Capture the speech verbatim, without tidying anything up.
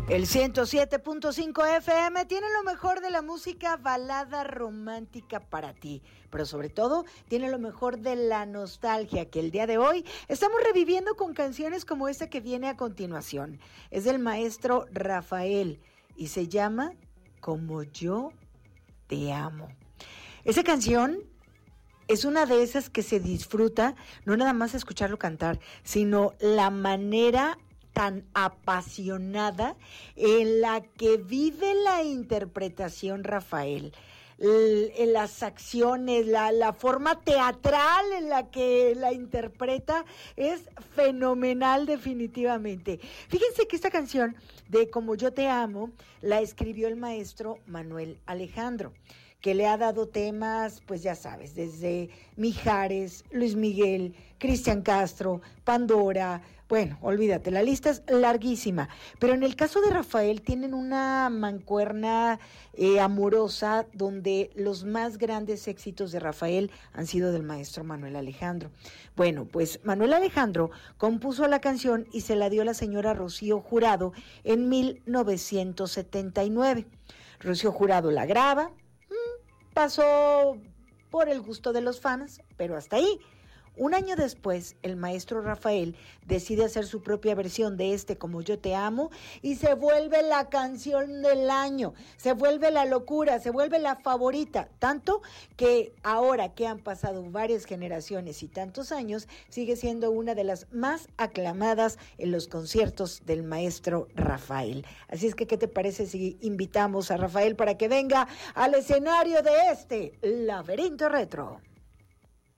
El ciento siete punto cinco F M tiene lo mejor de la música balada romántica para ti, pero sobre todo tiene lo mejor de la nostalgia que el día de hoy estamos reviviendo con canciones como esta que viene a continuación. Es del maestro Rafael y se llama Como yo te amo. Esa canción es una de esas que se disfruta, no nada más escucharlo cantar, sino la manera tan apasionada en la que vive la interpretación Rafael, L- en las acciones, la, la forma teatral en la que la interpreta es fenomenal definitivamente. Fíjense que esta canción de Como yo te amo la escribió el maestro Manuel Alejandro, que le ha dado temas, pues ya sabes, desde Mijares, Luis Miguel, Cristian Castro, Pandora. Bueno, olvídate, la lista es larguísima. Pero en el caso de Rafael tienen una mancuerna eh, amorosa donde los más grandes éxitos de Rafael han sido del maestro Manuel Alejandro. Bueno, pues Manuel Alejandro compuso la canción y se la dio a la señora Rocío Jurado en mil novecientos setenta y nueve. Rocío Jurado la graba, pasó por el gusto de los fans, pero hasta ahí. Un año después, el maestro Rafael decide hacer su propia versión de este Como yo te amo y se vuelve la canción del año, se vuelve la locura, se vuelve la favorita, tanto que ahora que han pasado varias generaciones y tantos años, sigue siendo una de las más aclamadas en los conciertos del maestro Rafael. Así es que, ¿qué te parece si invitamos a Rafael para que venga al escenario de este Laberinto Retro?